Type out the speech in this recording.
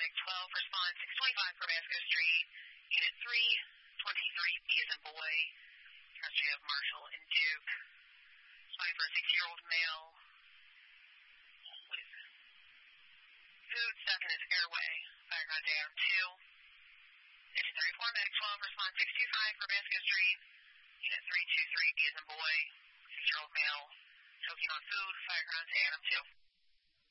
Medic 12, respond 625 from Vasco Street. Unit 323, B as in boy. Custody of Marshall and Duke. Responding for a 6-year-old male with food stuck in his airway. Fireground down 2. Station 34, Medic 12, respond 625 from Vasco Street. Unit 323, B as in boy. 6-year-old male choking on food. Fireground to Adam 2.